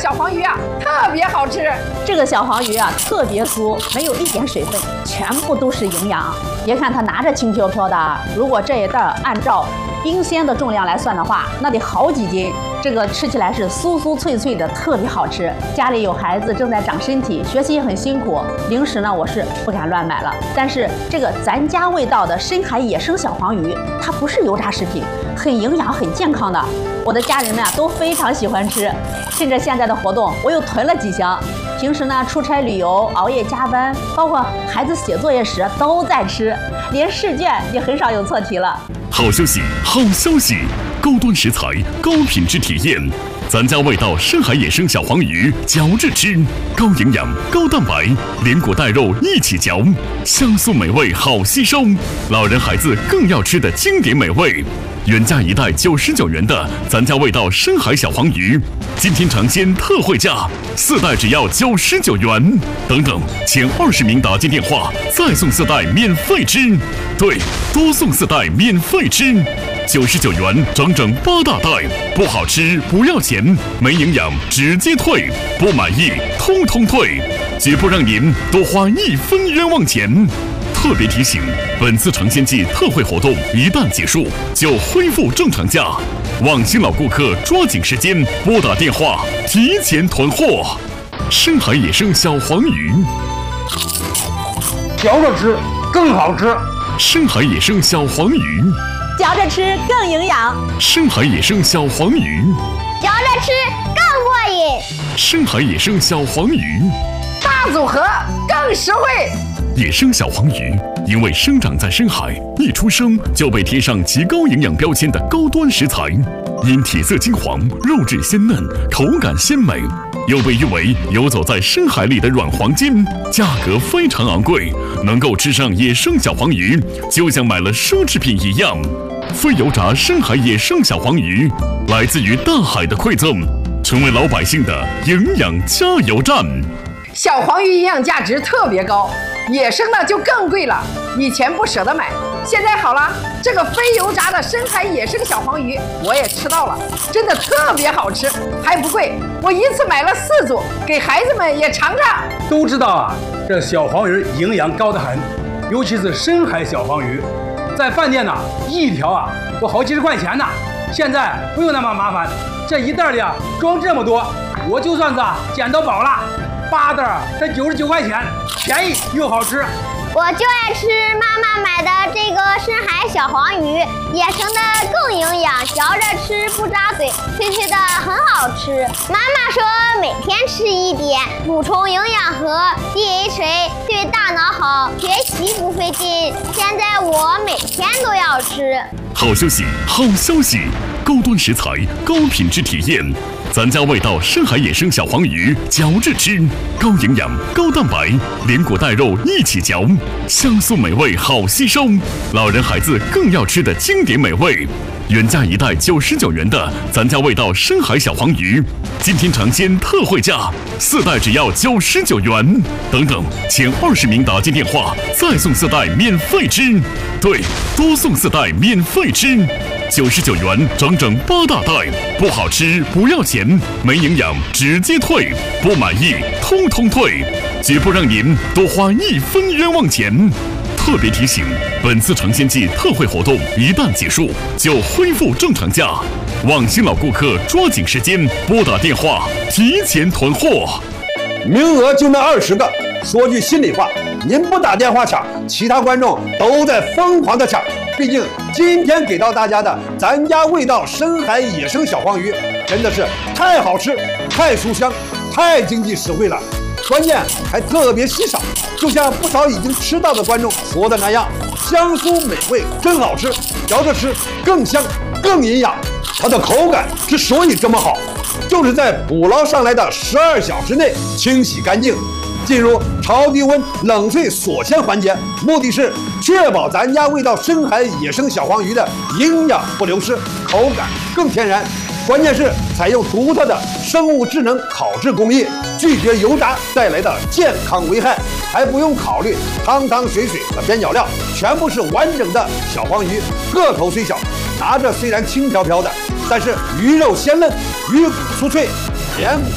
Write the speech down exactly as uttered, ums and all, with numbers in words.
小黄鱼啊，特别好吃。 这个小黄鱼啊，特别酥，没有一点水分，全部都是营养。别看它拿着轻飘飘的，如果这一袋按照冰鲜的重量来算的话，那得好几斤。这个吃起来是酥酥脆脆的，特别好吃。家里有孩子正在长身体，学习也很辛苦，零食呢我是不敢乱买了。但是这个咱家味道的深海野生小黄鱼，它不是油炸食品，很营养、很健康的。我的家人们啊都非常喜欢吃。趁着现在的活动，我又囤了几箱。平时呢出差旅游、熬夜加班，包括孩子写作业时都在吃，连试卷也很少有错题了。 好消息，好消息！高端食材，高品质体验，咱家味道深海野生小黄鱼，嚼着吃，高营养、高蛋白，连骨带肉一起嚼，香酥美味，好吸收。老人孩子更要吃的经典美味。原价一袋九十九元的咱家味道深海小黄鱼，今天尝鲜特惠价，四袋只要九十九元。等等，前二十名打进电话，再送四袋免费吃。对，多送四袋免费吃。九十九元，整整八大袋，不好吃不要钱，没营养直接退，不满意通通退，绝不让您多花一分冤枉钱。特别提醒，本次尝鲜季特惠活动一旦结束，就恢复正常价。望新老顾客抓紧时间拨打电话，提前囤货。深海野生小黄鱼， 嚼着吃更好吃。 深海野生小黄鱼， 嚼着吃更营养。 深海野生小黄鱼， 嚼着吃更过瘾。 深海野生小黄鱼， 大组合更实惠。 野生小黄鱼因为生长在深海，一出生就被贴上极高营养标签的高端食材，因体色金黄、肉质鲜嫩、口感鲜美，又被誉为游走在深海里的软黄金，价格非常昂贵，能够吃上野生小黄鱼，就像买了奢侈品一样。非油炸深海野生小黄鱼，来自于大海的馈赠，成为老百姓的营养加油站。 小黄鱼营养价值特别高，野生的就更贵了。以前不舍得买，现在好了，这个非油炸的深海野生小黄鱼我也吃到了，真的特别好吃，还不贵。我一次买了四组，给孩子们也尝尝。 都知道啊，这小黄鱼营养高得很，尤其是深海小黄鱼，在饭店呢一条啊都好几十块钱呢。现在不用那么麻烦，这一袋里啊装这么多，我就算是啊捡到宝了。八袋才九十九块钱，便宜又好吃。 我就爱吃妈妈买的这个深海小黄鱼，野生的更营养，嚼着吃不扎嘴，脆脆的很好吃。妈妈说每天吃一点，补充营养和 D H A， 对大脑好，学习不费劲。现在我每天都要吃。 好消息，好消息！高端食材，高品质体验，咱家味道深海野生小黄鱼，嚼着吃，高营养、高蛋白，连骨带肉一起嚼，香酥美味，好吸收。老人孩子更要吃的经典美味。原价一袋九十九元的咱家味道深海小黄鱼，今天尝鲜特惠价，四袋只要九十九元。等等，前二十名打进电话，再送四袋免费吃。对，多送四袋免费吃。九十九元，整整八大袋，不好吃不要钱，没营养直接退，不满意通通退，绝不让您多花一分冤枉钱。特别提醒，本次尝鲜季特惠活动一旦结束，就恢复正常价。望新老顾客抓紧时间拨打电话，提前囤货。 名额就那二十个，说句心里话，您不打电话抢，其他观众都在疯狂的抢。毕竟今天给到大家的咱家味道深海野生小黄鱼，真的是太好吃、太酥香、太经济实惠了，关键还特别稀少。就像不少已经吃到的观众说的那样，香酥美味，真好吃，嚼着吃更香更营养。它的口感之所以这么好，就是在捕捞上来的十二小时内清洗干净，进入超低温冷萃锁鲜环节，目的是确保咱家味道深海野生小黄鱼的营养不流失，口感更天然。关键是采用独特的生物智能烤制工艺，拒绝油炸带来的健康危害，还不用考虑汤汤水水和边角料，全部是完整的小黄鱼，个头虽小，拿着虽然轻飘飘的，但是鱼肉鲜嫩，鱼骨酥脆，连骨